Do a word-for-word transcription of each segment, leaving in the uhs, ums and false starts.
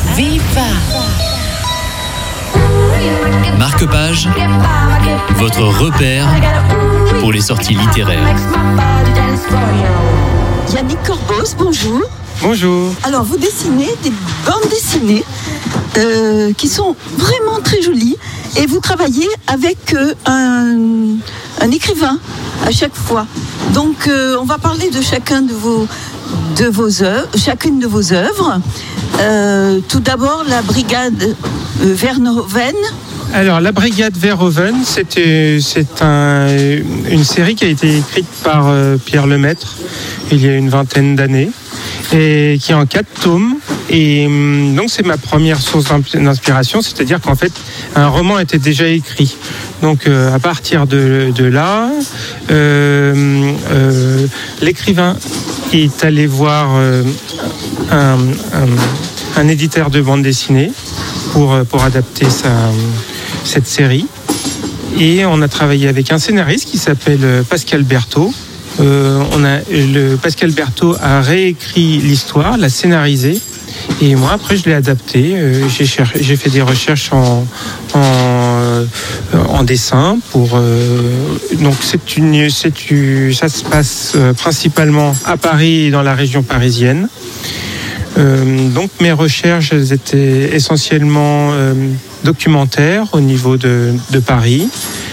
Viva! Marque-Page, votre repère pour les sorties littéraires. Yannick Corbos, bonjour. Bonjour. Alors, vous dessinez des bandes dessinées euh, qui sont vraiment très jolies et vous travaillez avec euh, un, un écrivain à chaque fois. Donc, euh, on va parler de chacun de vos, de vos œuvres, chacune de vos œuvres. Euh, tout d'abord, la brigade euh, Verhoeven. Alors, la brigade Verhoeven, c'est, c'est un, une série qui a été écrite par euh, Pierre Lemaitre il y a une vingtaine d'années et qui est en quatre tomes. Et donc, c'est ma première source d'inspiration, c'est-à-dire qu'en fait, un roman était déjà écrit. Donc, euh, à partir de, de là, euh, euh, l'écrivain est allé voir euh, un, un, un éditeur de bande dessinée pour, pour adapter sa, cette série. Et on a travaillé avec un scénariste qui s'appelle Pascal Berthaud. Euh, on a, le, Pascal Berthaud a réécrit l'histoire, l'a scénarisée. Et moi, après, je l'ai adapté. Euh, j'ai, cher- j'ai fait des recherches en, en, euh, en dessin. Pour, euh, donc, c'est une, c'est une, ça se passe euh, principalement à Paris et dans la région parisienne. Euh, donc, mes recherches elles étaient essentiellement euh, documentaires au niveau de, de Paris.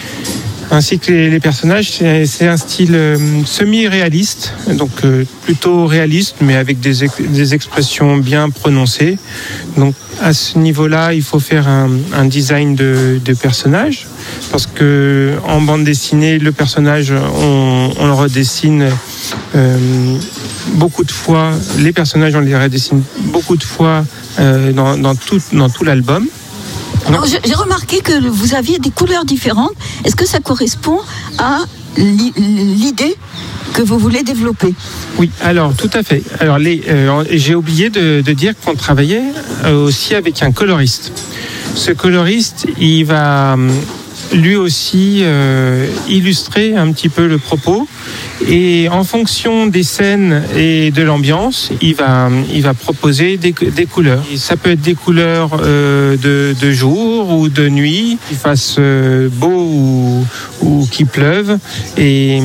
Ainsi que les, les personnages, c'est, c'est un style euh, semi-réaliste, donc euh, plutôt réaliste, mais avec des, ex- des expressions bien prononcées. Donc à ce niveau-là, il faut faire un, un design de, de personnage, parce que en bande dessinée, le personnage, on, on le redessine euh, beaucoup de fois. Les personnages, on les redessine beaucoup de fois euh, dans, dans, tout, dans tout l'album. Alors, j'ai remarqué que vous aviez des couleurs différentes. Est-ce que ça correspond à l'idée que vous voulez développer? Oui, alors tout à fait. Alors les, euh, j'ai oublié de, de dire qu'on travaillait aussi avec un coloriste. Ce coloriste, il va lui aussi euh, illustrer un petit peu le propos. Et en fonction des scènes et de l'ambiance, il va, il va proposer des, des couleurs. Et ça peut être des couleurs euh, de, de jour ou de nuit, qu'il fasse euh, beau ou, ou qu'il pleuve. Et,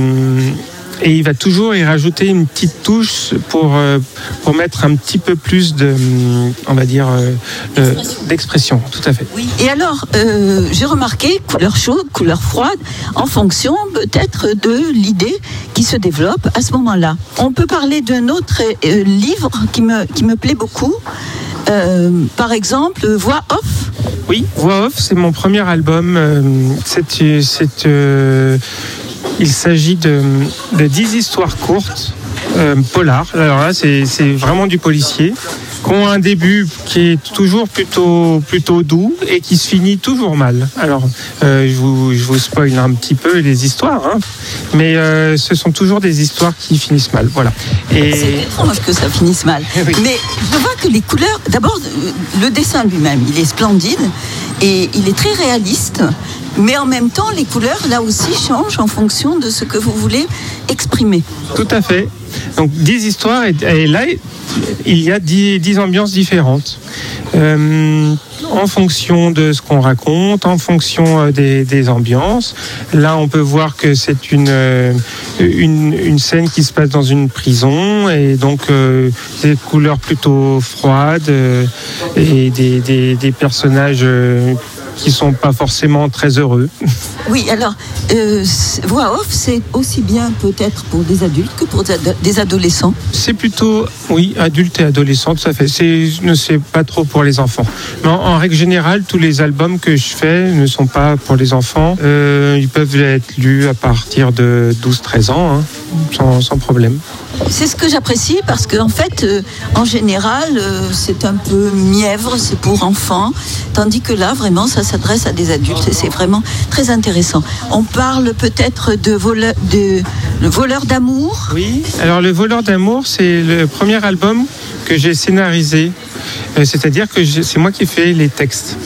et il va toujours y rajouter une petite touche pour, euh, pour mettre un petit peu plus de, on va dire, euh, euh, d'expression. Tout à fait. Oui. Et alors, euh, j'ai remarqué couleur chaude, couleur froide, en fonction peut-être de l'idée qui se développe à ce moment-là. On peut parler d'un autre euh, livre qui me, qui me plaît beaucoup. Euh, par exemple, Voix Off. Oui, Voix Off, c'est mon premier album. Euh, c'est, c'est, euh, il s'agit de, de dix histoires courtes, euh, polar. Alors là, c'est, c'est vraiment du policier, qui ont un début qui est toujours plutôt, plutôt doux et qui se finit toujours mal. Alors, euh, je, vous, je vous spoil un petit peu les histoires, hein, mais euh, ce sont toujours des histoires qui finissent mal. Voilà. Et c'est étrange que ça finisse mal. Oui. Mais je vois que les couleurs, d'abord, le dessin lui-même, il est splendide et il est très réaliste. Mais en même temps, les couleurs, là aussi, changent en fonction de ce que vous voulez exprimer. Tout à fait. Donc, dix histoires, et, et là, il y a dix, dix ambiances différentes. Euh, en fonction de ce qu'on raconte, en fonction des, des ambiances. Là, on peut voir que c'est une, une, une scène qui se passe dans une prison, et donc euh, des couleurs plutôt froides euh, et des, des, des personnages euh, qui ne sont pas forcément très heureux. Oui, alors, euh, Voix Off, c'est aussi bien peut-être pour des adultes que pour des adolescents. C'est plutôt, oui, adultes et adolescents, tout à fait. C'est, ne c'est pas trop pour les enfants. Mais en, en règle générale, tous les albums que je fais ne sont pas pour les enfants. Euh, ils peuvent être lus à partir de douze treize ans, hein, sans, sans problème. C'est ce que j'apprécie parce qu'en fait, euh, en général, euh, c'est un peu mièvre, c'est pour enfants, tandis que là, vraiment, ça s'adresse à des adultes et c'est vraiment très intéressant. On parle peut-être de voleur, de, le voleur d'amour. Oui, alors le voleur d'amour, c'est le premier album que j'ai scénarisé, euh, c'est-à-dire que j'ai, c'est moi qui ai fait les textes.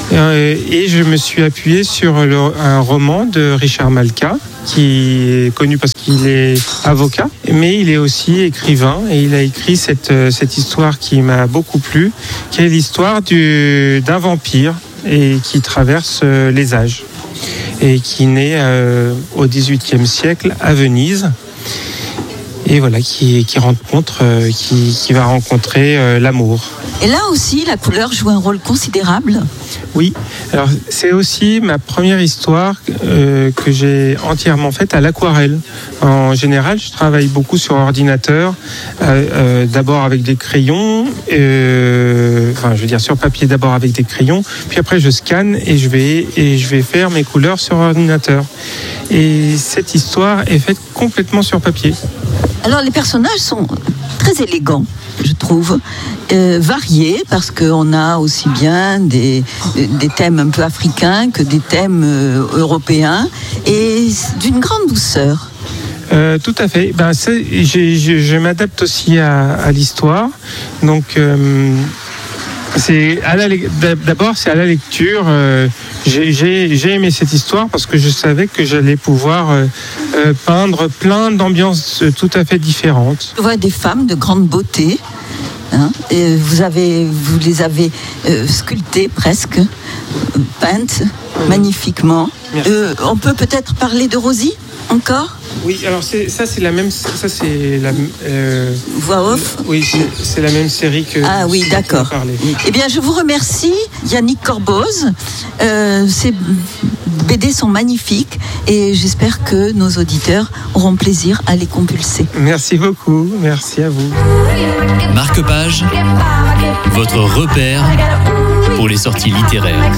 Euh, et je me suis appuyé sur le, un roman de Richard Malka, qui est connu parce qu'il est avocat, mais il est aussi écrivain et il a écrit cette, cette histoire qui m'a beaucoup plu, qui est l'histoire du, d'un vampire et qui traverse les âges et qui naît euh, au dix-huitième siècle à Venise. Et voilà, qui, qui rencontre, euh, qui, qui va rencontrer euh, l'amour. Et là aussi, la couleur joue un rôle considérable. Oui, alors c'est aussi ma première histoire euh, que j'ai entièrement faite à l'aquarelle. En général, je travaille beaucoup sur ordinateur, euh, euh, d'abord avec des crayons, euh, enfin je veux dire sur papier d'abord avec des crayons, puis après je scanne et je vais, et je vais faire mes couleurs sur ordinateur. Et cette histoire est faite complètement sur papier. Alors les personnages sont très élégants, je trouve, euh, variés, parce qu'on a aussi bien des, des thèmes un peu africains que des thèmes euh, européens, et d'une grande douceur. Euh, tout à fait. Ben, c'est, j'ai, je, je m'adapte aussi à, à l'histoire. Donc, euh, c'est à la, d'abord, c'est à la lecture. Euh, j'ai, j'ai, j'ai aimé cette histoire parce que je savais que j'allais pouvoir euh, euh, peindre plein d'ambiances tout à fait différentes. Je vois des femmes de grande beauté. Hein, et vous, avez, vous les avez euh, sculptées presque, euh, peintes magnifiquement. Euh, on peut peut-être parler de Rosie encore ? Oui, alors c'est, ça c'est la même, ça c'est la euh, voix off. Oui, c'est, c'est la même série que. Ah oui, d'accord. Eh bien, je vous remercie, Yannick Corboz. Euh, ces B D sont magnifiques et j'espère que nos auditeurs auront plaisir à les compulser. Merci beaucoup, merci à vous. Marque-Page, votre repère pour les sorties littéraires.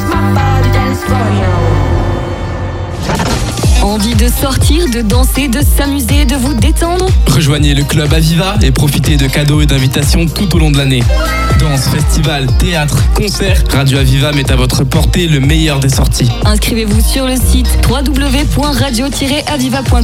Envie de sortir, de danser, de s'amuser, de vous détendre ? Rejoignez le club Aviva et profitez de cadeaux et d'invitations tout au long de l'année. Danse, festival, théâtre, concerts, Radio Aviva met à votre portée le meilleur des sorties. Inscrivez-vous sur le site w w w point radio tiret aviva point com.